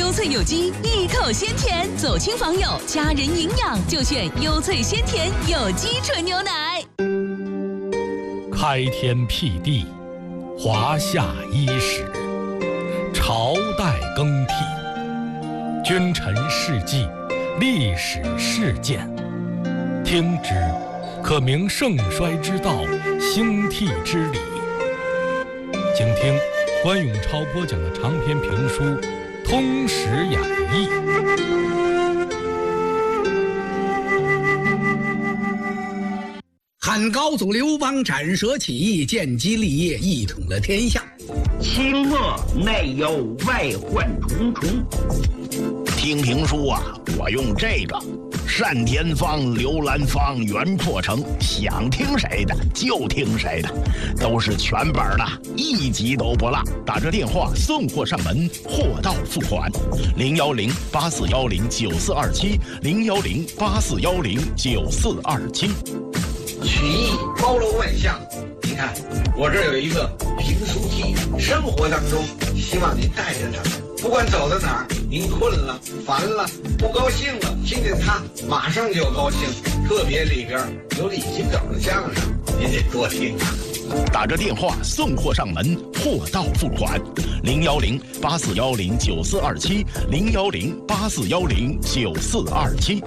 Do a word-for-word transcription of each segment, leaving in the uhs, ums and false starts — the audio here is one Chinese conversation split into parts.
优萃有机，一口鲜甜，走亲访友，家人营养就选优萃鲜甜有机纯牛奶。 开天辟地，华夏伊始，朝代更替，君臣事迹，历史事件，听之可明盛衰之道，兴替之理。请听关永超播讲的长篇评书《通史演义》。 汉高祖刘邦斩蛇起义，建基立业，一统了天下。 清末内忧外患重重。 听评书啊，我用这个单田芳、刘兰芳、袁阔成，想听谁的就听谁的，都是全本的，一集都不落。打这电话送货上门，货到付款。零幺零八四幺零九四二七，零幺零八四幺零九四二七。 曲艺包罗万象，你看我这儿有一个评书机，生活当中希望您带着它，不管走到哪儿，您困了、烦了、不高兴了，听见它马上就高兴。特别里边有李清照的相声，您得多听啊。 打着电话送货上门，货到付款。零幺零八四幺零九四二七，零幺零八四幺零九四二七。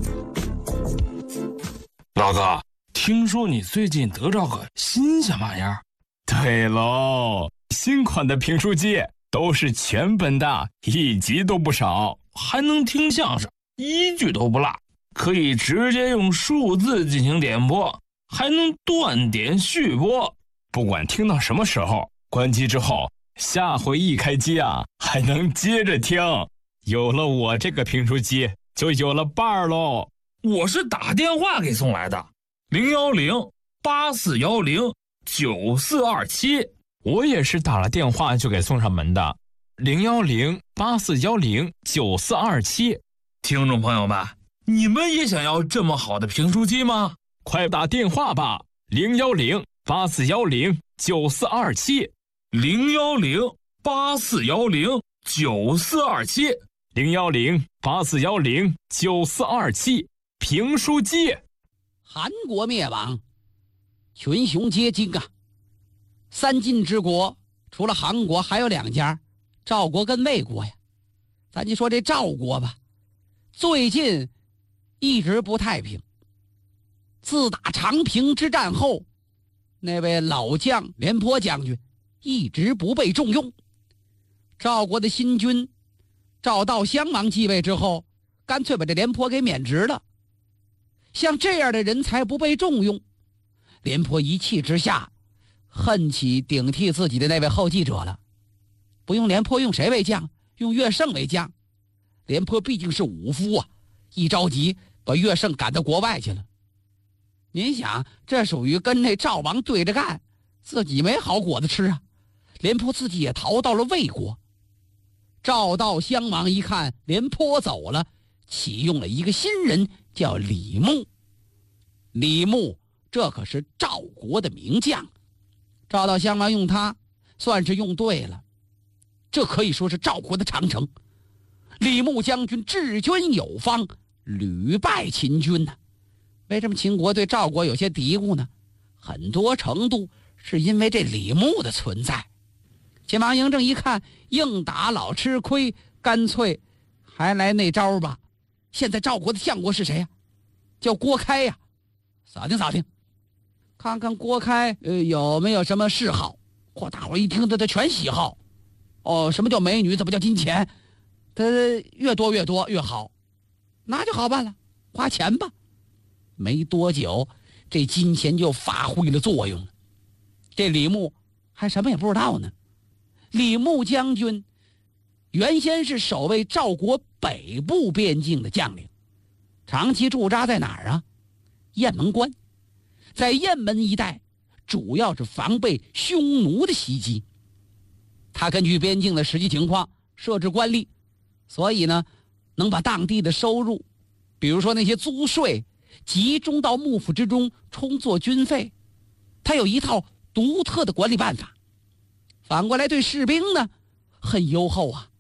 老哥，听说你最近得着个新鲜玩意儿？ 对喽，新款的评书机都是全本的，一集都不少， 还能听相声，一句都不落，可以直接用数字进行点播，还能断点续播。 不管听到什么时候，关机之后，下回一开机啊，还能接着听。有了我这个评书机，就有了伴儿喽。 我是打电话给送来的，零幺零八四幺零九四二七。 我也是打了电话就给送上门的，零幺零八四幺零九四二七。 听众朋友们，你们也想要这么好的评书机吗？ 快打电话吧，零幺零八四幺零九四二七， 零幺零八四幺零九四二七， 零幺零八四幺零九四二七。评书机。 韩国灭亡，群雄皆惊啊！三晋之国除了韩国还有两家，赵国跟魏国呀。咱就说这赵国吧，最近一直不太平。自打长平之战后，那位老将廉颇将军一直不被重用。赵国的新君赵悼襄王继位之后，干脆把这廉颇给免职了。像这样的人才不被重用，廉颇一气之下恨起顶替自己的那位后继者了。不用廉颇，用谁为将？用乐胜为将。廉颇毕竟是武夫啊，一着急把乐胜赶到国外去了。您想，这属于跟那赵王对着干，自己没好果子吃啊。廉颇自己也逃到了魏国。赵悼襄王一看廉颇走了，启用了一个新人，叫李牧。李牧这可是赵国的名将，赵悼襄王用他算是用对了，这可以说是赵国的长城。李牧将军治军有方，屡败秦军呢、啊。为什么秦国对赵国有些嘀咕呢？很多程度是因为这李牧的存在。秦王嬴政一看硬打老吃亏，干脆还来那招吧。现在赵国的相国是谁呀、啊？叫郭开呀、啊。扫听扫听，看看郭开呃有没有什么嗜好。嚯，大伙一听他他全喜好。哦，什么叫美女？怎么叫金钱？他越多越多越好，那就好办了，花钱吧。没多久，这金钱就发挥了作用了。这李牧还什么也不知道呢。李牧将军原先是守卫赵国北部边境的将领，长期驻扎在哪儿啊？雁门关。在雁门一带主要是防备匈奴的袭击。他根据边境的实际情况设置官吏，所以呢能把当地的收入，比如说那些租税，集中到幕府之中充作军费。他有一套独特的管理办法。反过来对士兵呢很优厚啊，